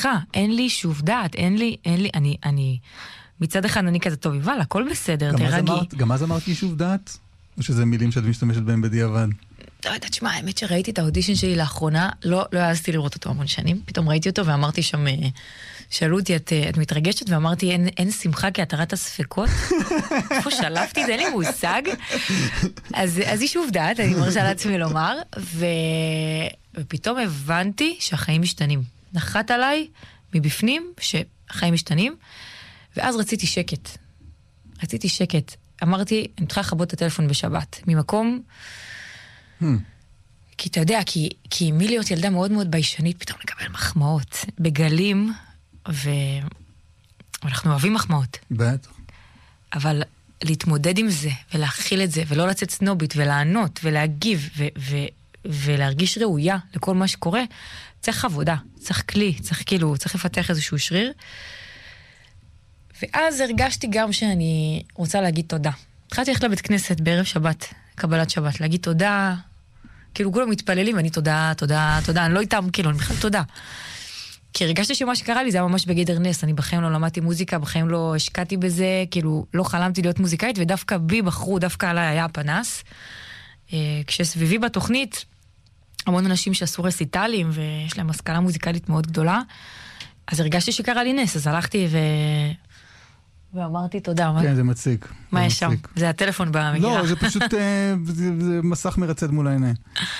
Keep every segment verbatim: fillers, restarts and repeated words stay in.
סליחה, אין לי שוב דעת, אין לי, אין לי, אני, אני, מצד אחד אני כזה טוב, יבל, הכל בסדר, תרגי. גם אז אמרת יישוב דעת? או שזה מילים שאת משתמשת בהם בדיעבד? לא יודעת, שמה, האמת שראיתי את האודישן שלי לאחרונה, לא, לא העזתי לראות אותו המון שנים, פתאום ראיתי אותו ואמרתי שם, שאלו אותי, את, את מתרגשת? ואמרתי, אין, אין שמחה כהתרת הספקות? איפה שלפתי, זה אין לי מושג. אז, אז היא שוב דעת, אני מרשה לעצמי לומר, ו... ופתאום הבנתי שהחיים משתנים. נחת עליי מבפנים שהחיים משתנים, ואז רציתי שקט. רציתי שקט. אמרתי, אני מתחילה לחבות את הטלפון בשבת, ממקום... Hmm. כי אתה יודע, כי, כי מי להיות ילדה מאוד מאוד ביישנית, פתאום לקבל מחמאות בגלים, ו... ואנחנו אוהבים מחמאות. בטח. אבל להתמודד עם זה, ולהכיל את זה, ולא לצאת סנובית, ולענות, ולהגיב, ו... ו... ולהרגיש ראויה לכל מה שקורה, צריך עבודה, צריך כלי, צריך כאילו, צריך לפתח איזשהו שריר. ואז הרגשתי גם שאני רוצה להגיד תודה. התחלתי ללכת לבית כנסת בערב שבת, קבלת שבת, להגיד תודה, כאילו כולם מתפללים, ואני תודה, תודה, תודה, אני לא איתם, כאילו, אני בכלל תודה. כי הרגשתי שמה שקרה לי זה היה ממש בגדר נס, אני בחיים לא למדתי מוזיקה, בחיים לא השקעתי בזה, כאילו, לא חלמתי להיות מוזיקאית, ודווקא בי בחרו, דווקא עליי היה הפנס. כשסביבי בתוכנית, המון אנשים שעשו רסיטלים, ויש להם השכלה מוזיקלית מאוד גדולה, אז הרגשתי שקרה לי נס, אז הלכתי ו... ואמרתי תודה. כן, זה מציק. מה יש שם? זה הטלפון במגירה. לא, זה פשוט זה מסך מרצד מול העיניים.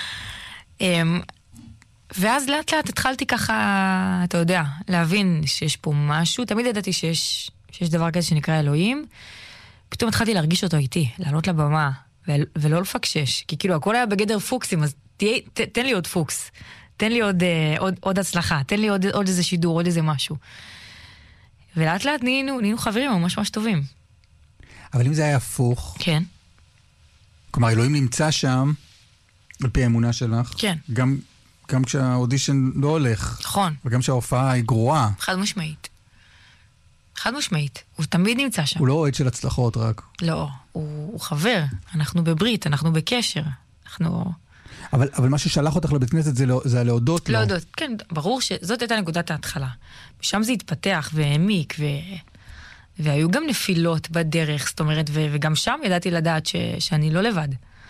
ואז לאט לאט התחלתי ככה, אתה יודע, להבין שיש פה משהו, תמיד ידעתי שיש, שיש דבר כזה שנקרא אלוהים, פתאום התחלתי להרגיש אותו איתי, לעלות לבמה, ולא לפקשש, כי כאילו הכל היה בגדר פוקסים, אז תהיה, ת, תן לי עוד פוקס, תן לי עוד, עוד, עוד הצלחה, תן לי עוד, עוד איזה שידור, עוד איזה משהו. ולאט לאט נהיינו, נהיינו חברים ממש ממש טובים. אבל אם זה היה הפוך... כן. כלומר, אלוהים נמצא שם, על פי האמונה שלך. כן. גם, גם כשהאודישן לא הולך. נכון. וגם כשההופעה היא גרועה. חד משמעית. חד משמעית. הוא תמיד נמצא שם. הוא לא אוהד של הצלחות רק. לא, הוא, הוא חבר. אנחנו בברית, אנחנו בקשר. אנחנו... אבל, אבל מה ששלח אותך לבית כנסת זה, לא, זה הלהודות לו. להודות, כן, ברור שזאת הייתה נקודת ההתחלה. משם זה התפתח והעמיק, ו... והיו גם נפילות בדרך, זאת אומרת, ו... וגם שם ידעתי לדעת ש... שאני לא לבד.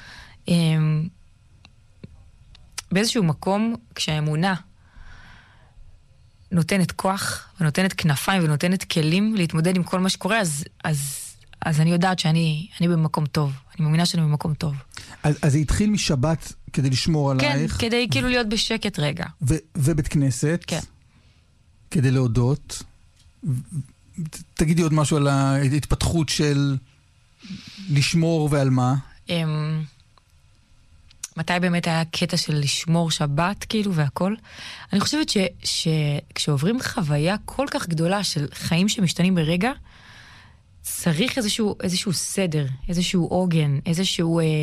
באיזשהו מקום, כשהאמונה נותנת כוח, ונותנת כנפיים, ונותנת כלים להתמודד עם כל מה שקורה, אז, אז, אז אני יודעת שאני אני במקום טוב. אני מאמינה שאני במקום טוב. אז, אז זה התחיל משבת כדי לשמור עלייך. כן, כדי כאילו להיות בשקט רגע. ו- ובית כנסת. כן. כדי להודות. תגידי עוד משהו על ההתפתחות של לשמור ועל מה. מתי באמת היה קטע של לשמור שבת כאילו והכל? אני חושבת ש- שכשעוברים חוויה כל כך גדולה של חיים שמשתנים ברגע, צריך איזשהו, איזשהו סדר, איזשהו עוגן, איזשהו... אה,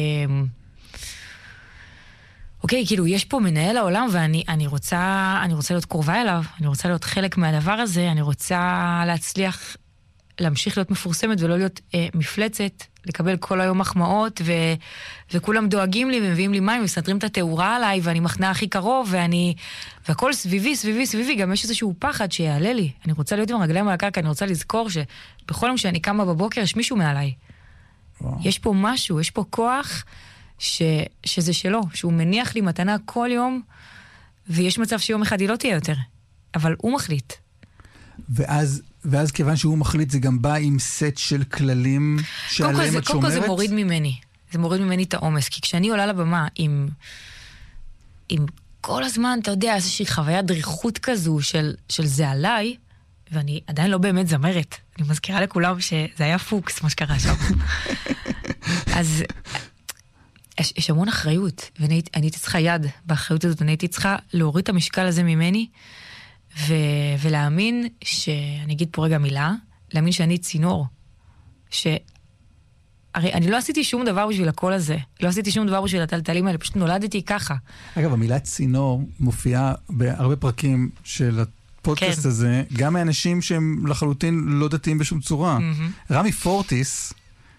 אוקיי, כאילו, יש פה מנהל העולם, ואני אני רוצה, אני רוצה להיות קרובה אליו, אני רוצה להיות חלק מהדבר הזה, אני רוצה להצליח להמשיך להיות מפורסמת ולא להיות אה, מפלצת, לקבל כל היום מחמאות, ו, וכולם דואגים לי ומביאים לי מים, וסנטרים את התאורה עליי, ואני מכנה הכי קרוב, ואני... והכל סביבי, סביבי, סביבי, גם יש איזשהו פחד שיעלה לי. אני רוצה להיות עם הרגליים על הקרקע, אני רוצה לזכור שבכל יום שאני קמה בבוקר יש מישהו מעליי. וואו. יש פה משהו, יש פה כוח ש, שזה שלו, שהוא מניח לי מתנה כל יום, ויש מצב שיום אחד היא לא תהיה יותר. אבל הוא מחליט. ואז, ואז כיוון שהוא מחליט, זה גם בא עם סט של כללים שעליהם את שומרת? קודם כל זה מוריד ממני. זה מוריד ממני את העומס. כי כשאני עולה לבמה עם, עם כל הזמן, אתה יודע, איזושהי חוויה דריכות כזו של, של זה עליי, ואני עדיין לא באמת זמרת. אני מזכירה לכולם שזה היה פוקס, מה שקרה שם. אז יש, יש המון אחריות, ואני הייתי צריכה יד באחריות הזאת, אני הייתי צריכה להוריד את המשקל הזה ממני, ו, ולהאמין שאני אגיד פה רגע מילה, להאמין שאני צינור. ש... הרי אני לא עשיתי שום דבר בשביל הקול הזה, לא עשיתי שום דבר בשביל הטלטלים האלה, פשוט נולדתי ככה. אגב, המילה צינור מופיעה בהרבה פרקים של הפודקאסט כן. הזה, גם מאנשים שהם לחלוטין לא דתיים בשום צורה. Mm-hmm. רמי פורטיס,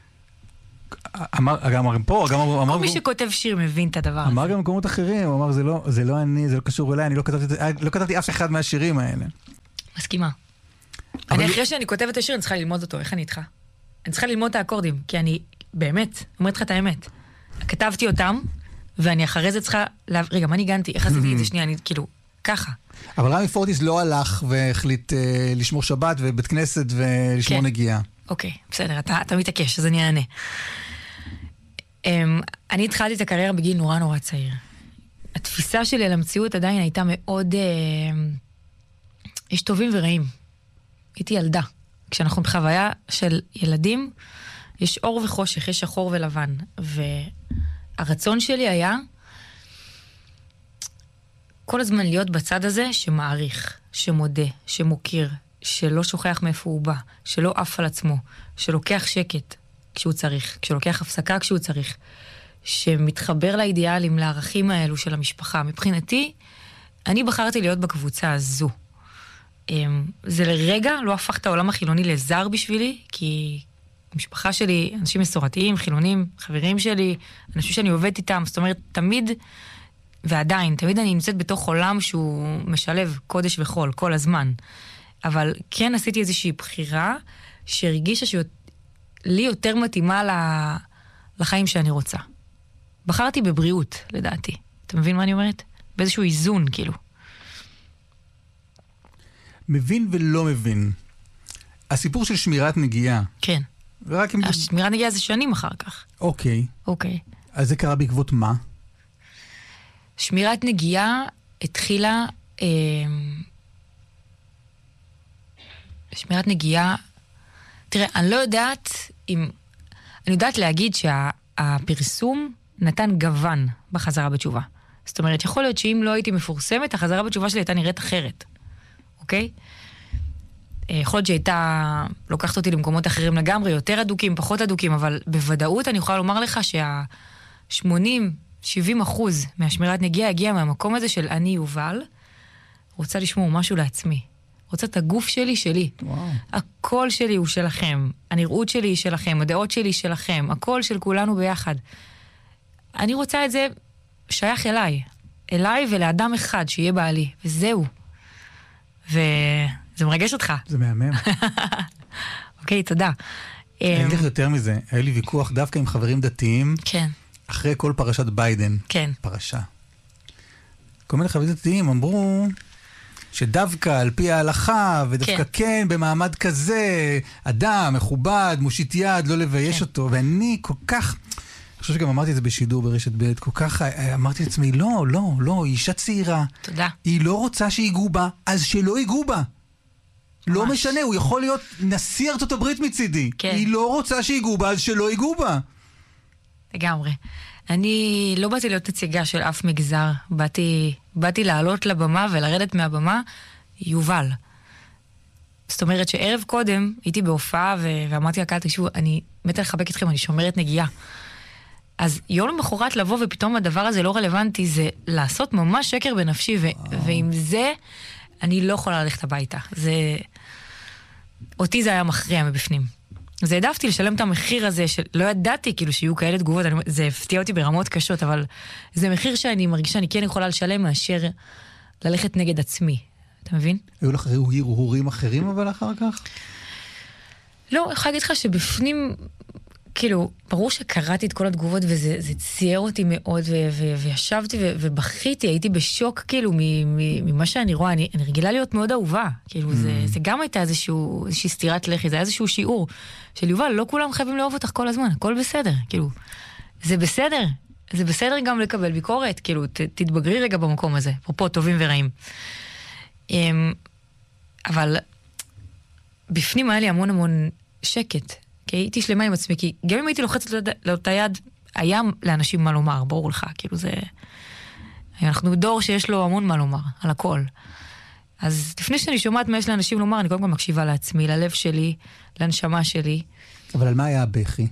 אמר, גם פה, גם אמר... כל מי שכותב שיר מבין את הדבר הזה. אמר גם במקומות אחרים, הוא אמר, זה לא, זה לא אני, זה לא קשור אליי, אני לא כתבתי, לא כתבתי אף אחד מהשירים האלה. מסכימה. אני אחרי שאני כותבת את השיר, אני צריכה ללמוד אותו, איך אני איתך? אני צריכה ללמוד את האקורדים, כי אני, באמת, אומרת לך את האמת. כתבתי אותם, ואני אחרי זה צריכה, רגע, מה ניגנתי? איך עשיתי את זה שנייה? אני כאילו, ככה. אבל רמי פורטיס לא הלך והחליט אה, לשמור שבת ובית כנסת ולשמור כן. נגיעה. אוקיי, בסדר, אתה, אתה מתעקש, אז אני אענה. Um, אני התחלתי את הקריירה בגיל נורא נורא צעיר. התפיסה שלי על המציאות עדיין הייתה מאוד... Uh, יש טובים ורעים. הייתי ילדה. כשאנחנו בחוויה של ילדים, יש אור וחושך, יש שחור ולבן. והרצון שלי היה כל הזמן להיות בצד הזה שמעריך, שמודה, שמוקיר, שלא שוכח מאיפה הוא בא, שלא עף על עצמו, שלוקח שקט כשהוא צריך, כשלוקח הפסקה כשהוא צריך, שמתחבר לאידיאלים, לערכים האלו של המשפחה. מבחינתי, אני בחרתי להיות בקבוצה הזו. זה לרגע לא הפך את העולם החילוני לזר בשבילי, כי המשפחה שלי, אנשים מסורתיים, חילונים, חברים שלי, אנשים שאני עובדת איתם, זאת אומרת, תמיד, ועדיין, תמיד אני נמצאת בתוך עולם שהוא משלב קודש וחול, כל הזמן. אבל כן עשיתי איזושהי בחירה שהרגישה שלי יותר מתאימה לחיים שאני רוצה. בחרתי בבריאות, לדעתי. אתה מבין מה אני אומרת? באיזשהו איזון, כאילו. מבין ולא מבין. הסיפור של שמירת נגיעה. כן. ורק אם... שמירת נגיעה זה שנים אחר כך. אוקיי. אוקיי. אז זה קרה בעקבות מה? שמירת נגיעה התחילה... אה... שמירת נגיעה... תראה, אני לא יודעת אם... אני יודעת להגיד שהפרסום נתן גוון בחזרה בתשובה. זאת אומרת, יכול להיות שאם לא הייתי מפורסמת, החזרה בתשובה שלי הייתה נראית אחרת. אוקיי? יכול להיות שהייתה לוקחת אותי למקומות אחרים לגמרי, יותר אדוקים, פחות אדוקים, אבל בוודאות אני יכולה לומר לך שה-שמונים שבעים אחוז מהשמירת נגיעה הגיע מהמקום הזה של אני יובל, רוצה לשמור משהו לעצמי. רוצה את הגוף שלי, שלי. וואו. הקול שלי הוא שלכם, הנראות שלי היא שלכם, הדעות שלי שלכם, הקול של כולנו ביחד. אני רוצה את זה שייך אליי. אליי ולאדם אחד שיהיה בעלי, וזהו. וזה מרגש אותך. זה מהמם. אוקיי, תודה. אני אגיד לך יותר מזה, היה לי ויכוח דווקא עם חברים דתיים, כן. אחרי כל פרשת ביידן. כן. פרשה. כל מיני חברים דתיים אמרו שדווקא על פי ההלכה, ודווקא כן, כן במעמד כזה, אדם, מכובד, מושיט יד, לא לבייש כן. אותו, ואני כל כך... אני חושב שגם אמרתי את זה בשידור ברשת ב', כל כך אמרתי לעצמי, לא, לא, לא, היא אישה צעירה. תודה. היא לא רוצה שיגעו בה, אז שלא יגעו בה. לא משנה, הוא יכול להיות נשיא ארצות הברית מצידי. כן. היא לא רוצה שיגעו בה, אז שלא יגעו בה. לגמרי. אני לא באתי להיות נציגה של אף מגזר. באתי, באתי לעלות לבמה ולרדת מהבמה, יובל. זאת אומרת שערב קודם הייתי בהופעה ואמרתי לקהל, תקשיבו, אני מתה לחבק אתכם, אני שומרת נגיעה. אז יום למחרת לבוא ופתאום הדבר הזה לא רלוונטי, זה לעשות ממש שקר בנפשי, ו- ועם זה אני לא יכולה ללכת הביתה. זה... אותי זה היה מכריע מבפנים. אז העדפתי לשלם את המחיר הזה, שלא ידעתי כאילו שיהיו כאלה תגובות, אני... זה הפתיע אותי ברמות קשות, אבל זה מחיר שאני מרגישה, אני כן יכולה לשלם מאשר ללכת נגד עצמי. אתה מבין? היו לך הרהורים אחרים אבל אחר כך? לא, אני יכולה להגיד לך שבפנים... כאילו, ברור שקראתי את כל התגובות, וזה זה צייר אותי מאוד, ו- ו- וישבתי ו- ובכיתי, הייתי בשוק, כאילו, ממה שאני רואה, אני, אני רגילה להיות מאוד אהובה. כאילו, mm. זה, זה גם הייתה איזשהו, איזושהי סתירת לחי, זה היה איזשהו שיעור של יובל, לא כולם חייבים לאהוב אותך כל הזמן, הכל בסדר, כאילו. זה בסדר, זה בסדר גם לקבל ביקורת, כאילו, ת, תתבגרי רגע במקום הזה, אפרופו טובים ורעים. אבל בפנים היה לי המון המון שקט, כי הייתי שלמה עם עצמי, כי גם אם הייתי לוחצת לאותה יד, היה לאנשים מה לומר, ברור לך, כאילו זה... אנחנו דור שיש לו המון מה לומר, על הכל. אז לפני שאני שומעת מה יש לאנשים לומר, אני קודם כל מקשיבה לעצמי, ללב שלי, לנשמה שלי. אבל על מה היה הבכי?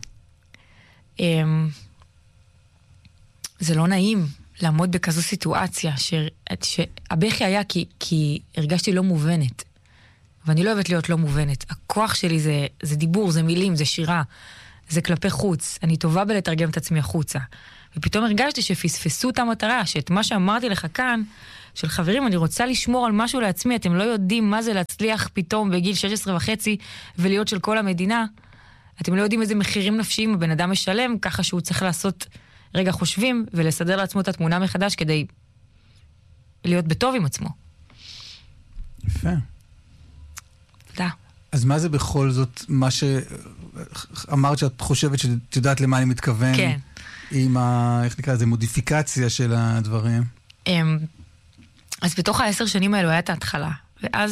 זה לא נעים לעמוד בכזו סיטואציה, שהבכי היה כי, כי הרגשתי לא מובנת. ואני לא אוהבת להיות לא מובנת. הכוח שלי זה, זה דיבור, זה מילים, זה שירה, זה כלפי חוץ. אני טובה בלתרגם את עצמי החוצה. ופתאום הרגשתי שפספסו את המטרה, שאת מה שאמרתי לך כאן, של חברים, אני רוצה לשמור על משהו לעצמי, אתם לא יודעים מה זה להצליח פתאום בגיל שש עשרה וחצי ולהיות של כל המדינה. אתם לא יודעים איזה מחירים נפשיים הבן אדם משלם, ככה שהוא צריך לעשות רגע חושבים ולסדר לעצמו את התמונה מחדש כדי להיות בטוב עם עצמו. יפה. תודה. אז מה זה בכל זאת, מה שאמרת שאת חושבת שאת יודעת למה אני מתכוון? כן. עם ה... איך נקרא לזה? מודיפיקציה של הדברים. אז בתוך העשר שנים האלו היה את ההתחלה. ואז...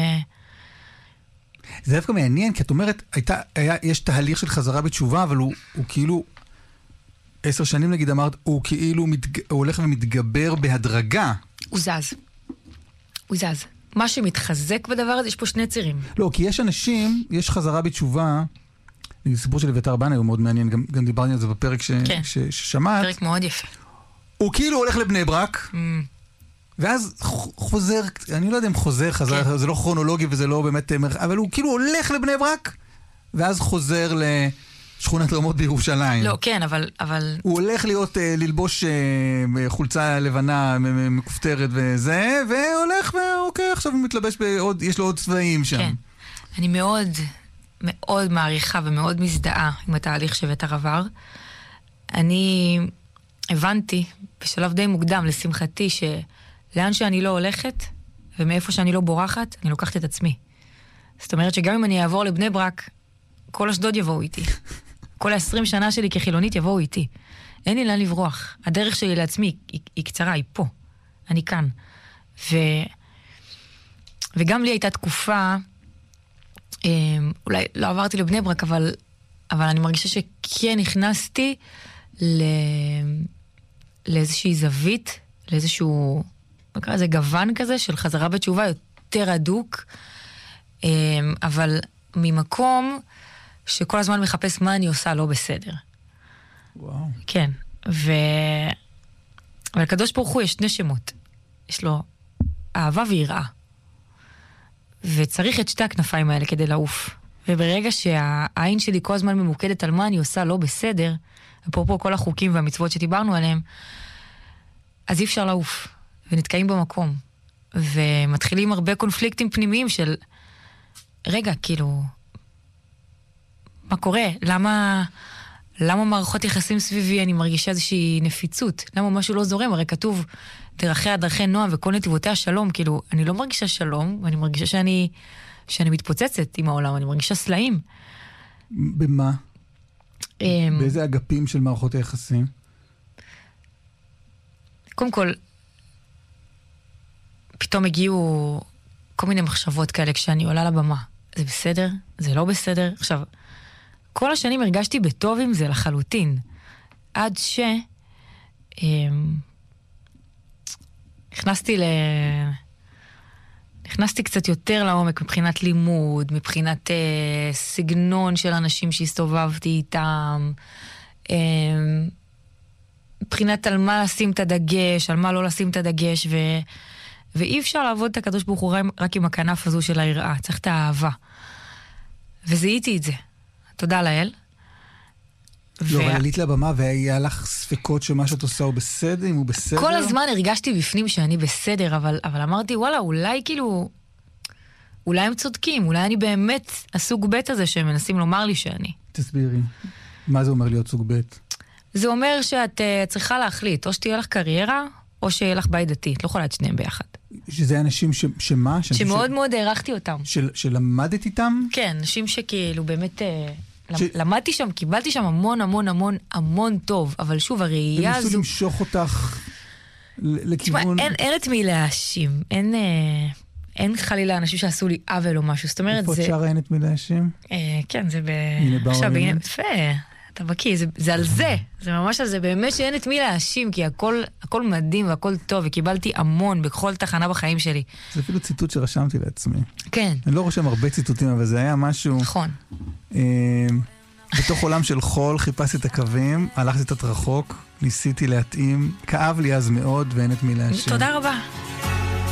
זה דווקא מעניין, כי את אומרת, הייתה, היה, יש תהליך של חזרה בתשובה, אבל הוא, הוא כאילו... עשר שנים נגיד אמרת, הוא כאילו מתג... הוא הולך ומתגבר בהדרגה. הוא זז. הוא זז. מה שמתחזק בדבר הזה, יש פה שני צירים. לא, כי יש אנשים, יש חזרה בתשובה, סיפור של אביתר בנה הוא מאוד מעניין, גם, גם דיברתי על זה בפרק ש, כן. ש, ששמעת. פרק מאוד יפה. הוא כאילו הולך לבני ברק, mm. ואז חוזר, אני לא יודע אם חוזר, חזר, כן. זה לא כרונולוגי וזה לא באמת, אבל הוא כאילו הולך לבני ברק, ואז חוזר לשכונת רמות בירושלים. לא, כן, אבל... אבל... הוא הולך להיות, ללבוש חולצה לבנה מכופתרת וזה, והולך, ואוקיי, עכשיו הוא מתלבש בעוד, יש לו עוד צבעים שם. כן. אני מאוד, מאוד מעריכה ומאוד מזדהה עם התהליך שבטר עבר. אני הבנתי בשלב די מוקדם, לשמחתי, שלאן שאני לא הולכת, ומאיפה שאני לא בורחת, אני לוקחת את עצמי. זאת אומרת שגם אם אני אעבור לבני ברק, כל אשדוד יבואו איתי. כל ה-עשרים שנה שלי כחילונית יבואו איתי. אין לי לאן לברוח. הדרך שלי לעצמי היא, היא קצרה, היא פה. אני כאן. ו... וגם לי הייתה תקופה, אולי לא עברתי לבני ברק, אבל, אבל אני מרגישה שכן נכנסתי ל... לאיזושהי זווית, לאיזשהו, נקרא לזה גוון כזה, של חזרה בתשובה יותר הדוק, אבל ממקום שכל הזמן מחפש מה אני עושה לא בסדר. וואו. כן. ו... אבל הקדוש ברוך הוא יש שני שמות. יש לו אהבה ויראה. וצריך את שתי הכנפיים האלה כדי לעוף. וברגע שהעין שלי כל הזמן ממוקדת על מה אני עושה לא בסדר, אפרופו כל החוקים והמצוות שדיברנו עליהם, אז אי אפשר לעוף. ונתקעים במקום. ומתחילים הרבה קונפליקטים פנימיים של, רגע, כאילו, מה קורה? למה, למה מערכות יחסים סביבי אני מרגישה איזושהי נפיצות? למה משהו לא זורם? הרי כתוב, דרכיה דרכי נועם וכל נתיבותיה שלום. כאילו, אני לא מרגישה שלום, ואני מרגישה שאני, שאני מתפוצצת עם העולם, אני מרגישה סלעים. במה? באיזה אגפים של מערכות היחסים? קודם כל, פתאום הגיעו כל מיני מחשבות כאלה כשאני עולה לבמה. זה בסדר? זה לא בסדר? עכשיו, כל השנים הרגשתי בטוב עם זה לחלוטין. עד ש... נכנסתי ל... נכנסתי קצת יותר לעומק מבחינת לימוד, מבחינת אה, סגנון של אנשים שהסתובבתי איתם, אה, מבחינת על מה לשים את הדגש, על מה לא לשים את הדגש, ו... ואי אפשר לעבוד את הקדוש ברוך הוא רק עם הכנף הזו של היראה, צריך את האהבה. וזיהיתי את זה. תודה לאל. לא, אבל עלית לבמה והיה לך ספקות שמה שאת עושה הוא בסדר, אם הוא בסדר? כל הזמן הרגשתי בפנים שאני בסדר, אבל, אבל אמרתי, וואלה, אולי כאילו, אולי הם צודקים, אולי אני באמת הסוג ב' הזה שהם מנסים לומר לי שאני. תסבירי, מה זה אומר להיות סוג ב'? זה אומר שאת uh, צריכה להחליט, או שתהיה לך קריירה, או שיהיה לך בית דתי. את לא יכולה את שניהם ביחד. שזה אנשים ש... שמה? שמאוד ש... מאוד הערכתי אותם. של... שלמדת איתם? כן, אנשים שכאילו באמת... ש... למדתי שם, קיבלתי שם המון המון המון המון טוב, אבל שוב, הראייה הזו... וניסו למשוך אותך לכיוון... תשמע, אין, אין את מי להאשים. אין, אה, אין חלילה אנשים שעשו לי עוול או משהו. זאת אומרת, איפה זה... את שרה אין את מי להאשים? אה, כן, זה ב... הנה באו עכשיו, הנה. יפה, אתה בקיא, זה, זה על זה. זה ממש על זה, באמת שאין את מי להאשים, כי הכל, הכל מדהים והכל טוב, וקיבלתי המון בכל תחנה בחיים שלי. זה אפילו ציטוט שרשמתי לעצמי. כן. אני לא רושם הרבה ציטוטים, אבל זה היה משהו... נכון. אה, בתוך עולם של חול חיפשתי את הקווים, הלכתי קצת רחוק, ניסיתי להתאים, כאב לי אז מאוד ואין את מי להאשים. תודה רבה.